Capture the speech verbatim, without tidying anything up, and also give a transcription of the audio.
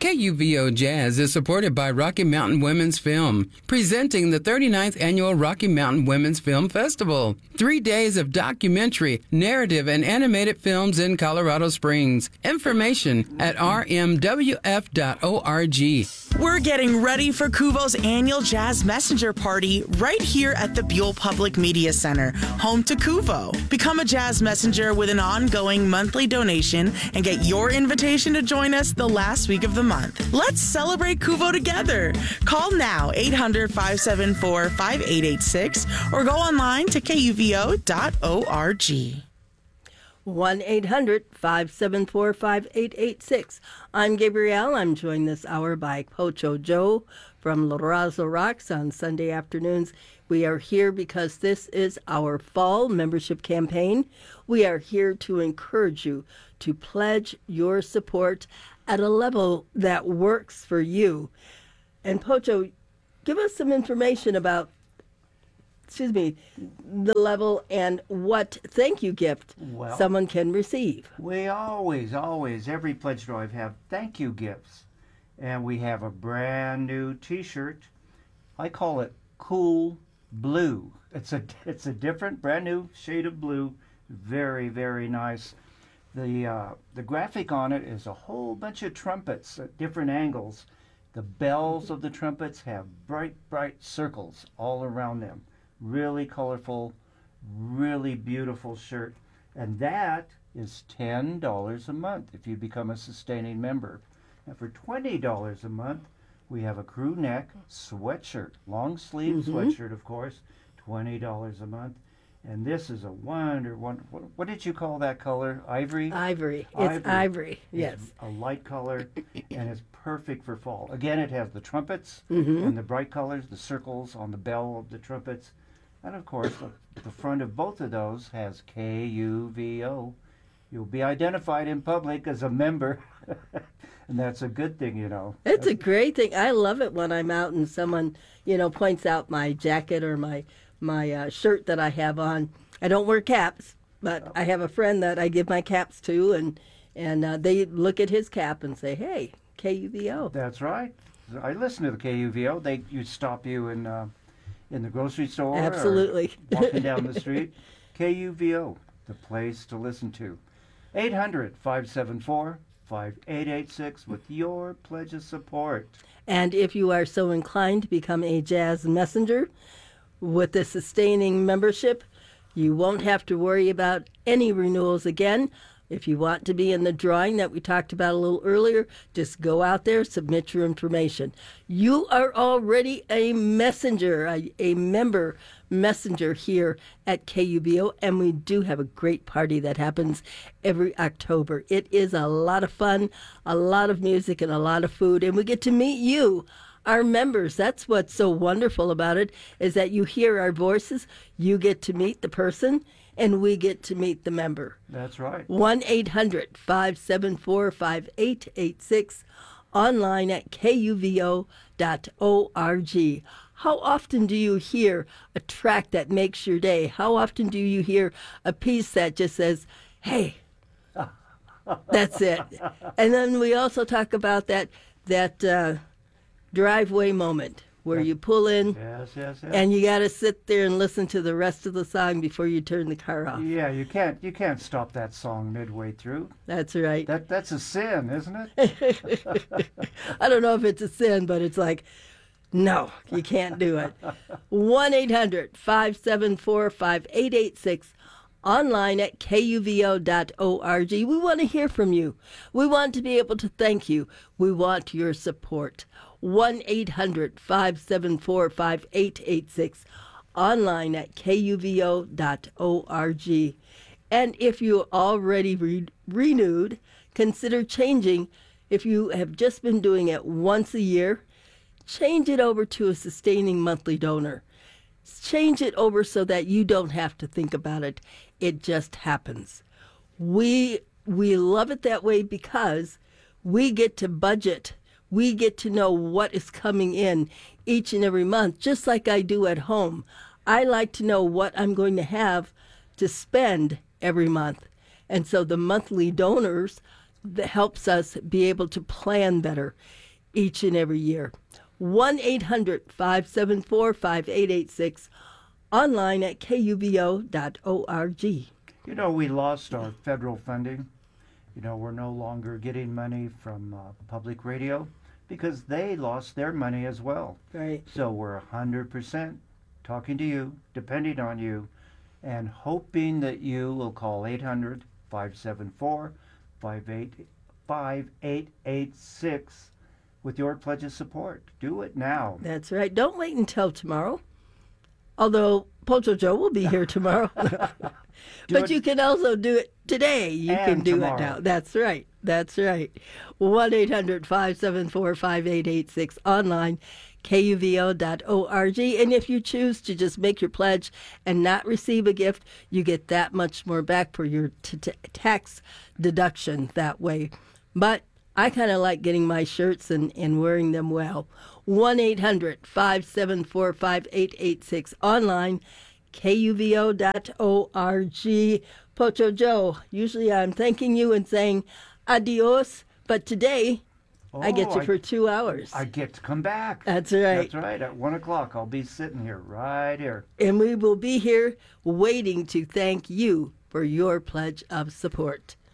K U V O Jazz is supported by Rocky Mountain Women's Film, presenting the thirty-ninth Annual Rocky Mountain Women's Film Festival. Three days of documentary, narrative, and animated films in Colorado Springs. Information at r m w f dot org. We're getting ready for Kuvo's annual Jazz Messenger Party right here at the Buell Public Media Center, home to Kuvo. Become a Jazz Messenger with an ongoing monthly donation and get your invitation to join us the last week of the month. Let's celebrate Kuvo together. Call now, eight hundred, five seven four, five eight eight six, or go online to k u v o dot org. one eight hundred, five seven four, five eight eight six. I'm Gabrielle. I'm joined this hour by Pocho Joe from La Raza Rocks on Sunday afternoons. We are here because this is our fall membership campaign. We are here to encourage you to pledge your support at a level that works for you. And Pocho, give us some information about excuse me, the level and what thank you gift well, someone can receive. We always, always, every pledge drive have thank you gifts. And we have a brand new t-shirt. I call it Cool Blue. It's a, it's a different, brand new shade of blue. Very, very nice. The, uh, the graphic on it is a whole bunch of trumpets at different angles. The bells of the trumpets have bright, bright circles all around them. Really colorful, really beautiful shirt. And that is ten dollars a month if you become a sustaining member. And for twenty dollars a month, we have a crew neck sweatshirt, long sleeve mm-hmm. sweatshirt, of course, twenty dollars a month. And this is a wonder, wonder what, what did you call that color? Ivory? Ivory. It's ivory, ivory. Yes. It's a light color, and it's perfect for fall. Again, it has the trumpets mm-hmm. and the bright colors, the circles on the bell of the trumpets. And of course, the, the front of both of those has K U V O. You'll be identified in public as a member, and that's a good thing, you know. It's a great thing. I love it when I'm out and someone, you know, points out my jacket or my my uh, shirt that I have on. I don't wear caps, but I have a friend that I give my caps to, and and uh, they look at his cap and say, "Hey, K U V O." That's right. I listen to the K U V O. They you stop you in. Uh, in the grocery store, absolutely, or walking down the street. K U V O, the place to listen to. eight hundred, five seven four, five eight eight six with your pledge of support. And if you are so inclined to become a Jazz Messenger with the sustaining membership, you won't have to worry about any renewals again. If you want to be in the drawing that we talked about a little earlier, just go out there, submit your information. You are already a messenger, a, a member messenger here at K U V O, and we do have a great party that happens every October. It is a lot of fun, a lot of music, and a lot of food, and we get to meet you, our members. That's what's so wonderful about it, is that you hear our voices, you get to meet the person, and we get to meet the member. That's right. one eight hundred, five seven four, five eight eight six, online at k u v o dot org. How often do you hear a track that makes your day? How often do you hear a piece that just says, hey, that's it? And then we also talk about that, that uh, driveway moment, where you pull in, yes, yes, yes. and you got to sit there and listen to the rest of the song before you turn the car off. Yeah, you can't you can't stop that song midway through. That's right. That that's a sin, isn't it? I don't know if it's a sin, but it's like, no, you can't do it. one eight hundred, five seven four, five eight eight six, online at k u v o dot org. We want to hear from you. We want to be able to thank you. We want your support. one eight hundred, five seven four, five eight eight six, online at k u v o dot org. And if you already re- renewed, consider changing. If you have just been doing it once a year, change it over to a sustaining monthly donor. Change it over so that you don't have to think about it. It just happens. We we love it that way because we get to budget. We get to know what is coming in each and every month, just like I do at home. I like to know what I'm going to have to spend every month. And so the monthly donors that helps us be able to plan better each and every year. one eight hundred five seven four five eight eight six, online at K U V O dot org. You know, we lost our federal funding. You know, we're no longer getting money from uh, public radio because they lost their money as well. Right. So we're one hundred percent talking to you, depending on you, and hoping that you will call eight hundred five seven four five eight eight six with your pledge of support. Do it now. That's right. Don't wait until tomorrow. Although Pocho Joe will be here tomorrow. But it- you can also do it today. You And can do tomorrow. it now. That's right. That's right. one eight hundred five seven four five eight eight six, online, K U V O dot org. And if you choose to just make your pledge and not receive a gift, you get that much more back for your t- t- tax deduction that way. But I kind of like getting my shirts and, and wearing them well. one eight hundred five seven four five eight eight six, online, K U V O dot org. Pocho Joe, usually I'm thanking you and saying adios, but today I get you Oh, I- for two hours. I get to come back. That's right. That's right. At one o'clock, I'll be sitting here, right here. And we will be here waiting to thank you for your pledge of support.